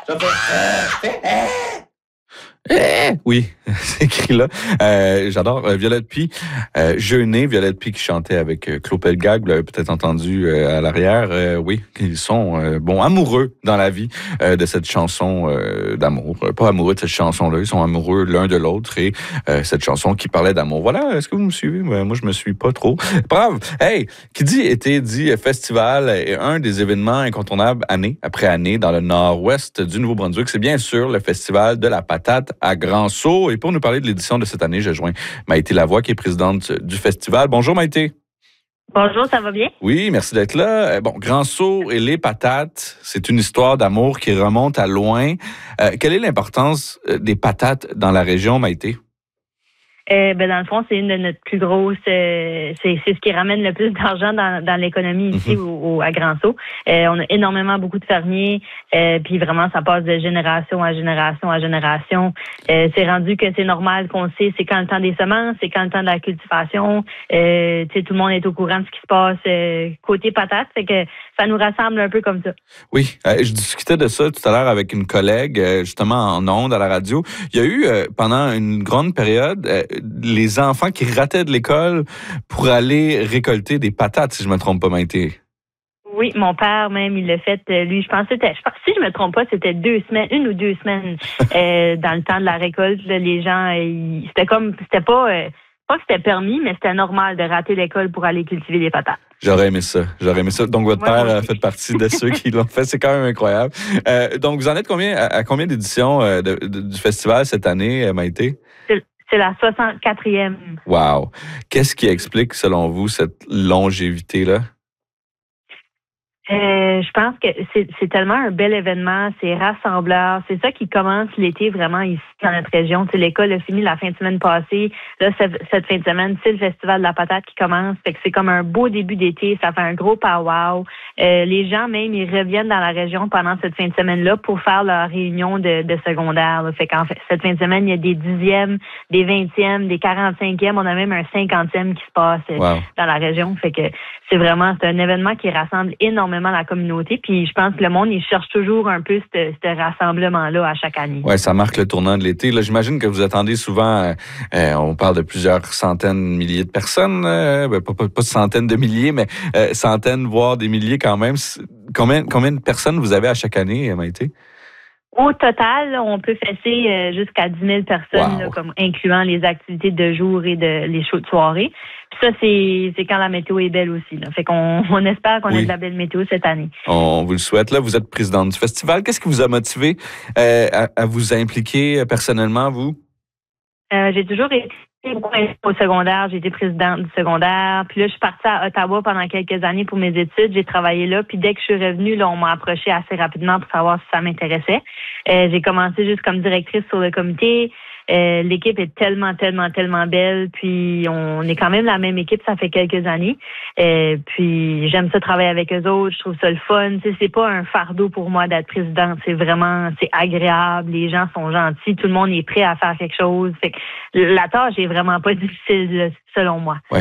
Ça oui, c'est écrit là. J'adore Violette Pie. Jeûner, Violette Pie qui chantait avec Claude Pelgag, vous l'avez peut-être entendu à l'arrière. Oui, ils sont amoureux dans la vie de cette chanson d'amour. Pas amoureux de cette chanson-là, ils sont amoureux l'un de l'autre et cette chanson qui parlait d'amour. Voilà, est-ce que vous me suivez? Moi, je me suis pas trop. Bravo! Hey, qui dit été dit festival est un des événements incontournables année après année dans le nord-ouest du Nouveau-Brunswick. C'est bien sûr le festival de la patate à Grand-Sault. Et pour nous parler de l'édition de cette année, je joins Maïté Lavoie, qui est présidente du festival. Bonjour Maïté. Bonjour, ça va bien? Oui, merci d'être là. Bon, Grand-Sault et les patates, c'est une histoire d'amour qui remonte à loin. Quelle est l'importance des patates dans la région, Maïté? Dans le fond, c'est une de notre plus grosses. C'est ce qui ramène le plus d'argent dans l'économie ici à Grand-Sault. On a énormément beaucoup de fermiers, puis vraiment ça passe de génération à génération à génération. C'est rendu que c'est normal qu'on sait c'est quand le temps des semences, c'est quand le temps de la cultivation. Tout le monde est au courant de ce qui se passe côté patates, c'est que ça nous rassemble un peu comme ça. Oui, je discutais de ça tout à l'heure avec une collègue, justement en ondes à la radio. Il y a eu, pendant une grande période, les enfants qui rataient de l'école pour aller récolter des patates, si je me trompe pas, Maïté. Oui, mon père même, il l'a fait. Lui, je pense, si je me trompe pas, c'était 2 semaines, 1 ou 2 semaines dans le temps de la récolte. Là, les gens, c'était pas que c'était permis, mais c'était normal de rater l'école pour aller cultiver des patates. J'aurais aimé ça. Donc, votre père a fait partie de ceux qui l'ont fait. C'est quand même incroyable. Donc, vous en êtes à combien d'éditions du festival cette année, Maïté? C'est la 64e. Wow. Qu'est-ce qui explique, selon vous, cette longévité-là? Je pense que c'est tellement un bel événement, c'est rassembleur. C'est ça qui commence l'été vraiment ici dans notre région. L'école a fini la fin de semaine passée. Là, cette fin de semaine, c'est le Festival de la patate qui commence. Fait que c'est comme un beau début d'été. Ça fait un gros pow-wow. Les gens même, ils reviennent dans la région pendant cette fin de semaine-là pour faire leur réunion de secondaire. Là. Fait qu'en fait, cette fin de semaine, il y a des 10e, des 20e, des 45e. On a même un 50e qui se passe dans la région. Fait que c'est un événement qui rassemble énormément la communauté. Puis je pense que le monde, il cherche toujours un peu ce rassemblement-là à chaque année. Oui, ça marque le tournant de l'été. Là, j'imagine que vous attendez souvent, on parle de plusieurs centaines, milliers de personnes, pas de centaines de milliers, mais centaines, voire des milliers quand même. Combien de personnes vous avez à chaque année, Maïté? Au total, on peut fesser jusqu'à 10 000 personnes, là, comme incluant les activités de jour et les shows de soirée. Puis ça, c'est quand la météo est belle aussi. Là. Fait qu'on espère qu'on ait de la belle météo cette année. On vous le souhaite. Là, vous êtes présidente du festival. Qu'est-ce qui vous a motivé à vous impliquer personnellement, vous? J'ai toujours été au secondaire, j'ai été présidente du secondaire. Puis là, je suis partie à Ottawa pendant quelques années pour mes études. J'ai travaillé là. Puis dès que je suis revenue, là, on m'a approché assez rapidement pour savoir si ça m'intéressait. J'ai commencé juste comme directrice sur le comité. L'équipe est tellement belle. Puis on est quand même la même équipe, ça fait quelques années. Puis j'aime ça travailler avec eux autres. Je trouve ça le fun. Tu sais, c'est pas un fardeau pour moi d'être présidente. C'est agréable. Les gens sont gentils. Tout le monde est prêt à faire quelque chose. Fait que la tâche est vraiment pas difficile, selon moi. Oui.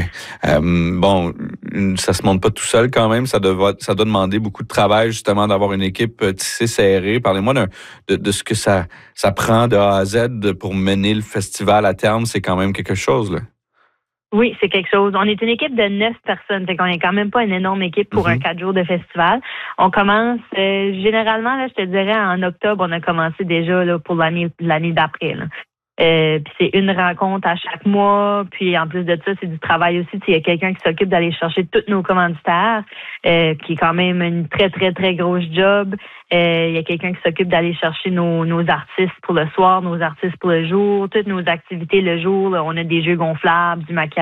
Bon, ça se monte pas tout seul quand même. Ça doit demander beaucoup de travail, justement, d'avoir une équipe tissée serrée. Parlez-moi de ce que ça prend de A à Z pour mener le festival à terme. C'est quand même quelque chose, là. Oui, c'est quelque chose. On est une équipe de 9 personnes. Fait qu'on est quand même pas une énorme équipe pour un 4 jours de festival. On commence, généralement, là, je te dirais, en octobre, on a commencé déjà là, pour l'année d'après. Là. Puis c'est une rencontre à chaque mois. Puis en plus de ça, c'est du travail aussi. Il y a quelqu'un qui s'occupe d'aller chercher tous nos commanditaires, qui est quand même une très, très, très grosse job. Il y a quelqu'un qui s'occupe d'aller chercher nos artistes pour le soir, nos artistes pour le jour, toutes nos activités le jour. Là, on a des jeux gonflables, du maquillage.